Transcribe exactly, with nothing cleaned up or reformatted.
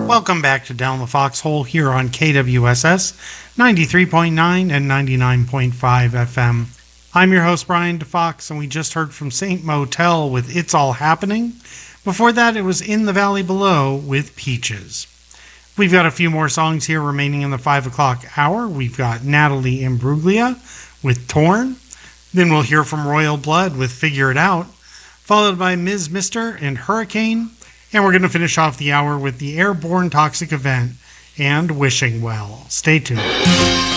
Welcome back to Down the Foxhole here on K W S S ninety-three point nine and ninety-nine point five F M. I'm your host, Brian DeFox, and we just heard from Saint Motel with It's All Happening. Before that, it was In the Valley Below with Peaches. We've got a few more songs here remaining in the five o'clock hour. We've got Natalie Imbruglia with Torn. Then we'll hear from Royal Blood with Figure It Out, followed by Miz Mister and Hurricane. And we're going to finish off the hour with the Airborne Toxic Event and Wishing Well. Stay tuned.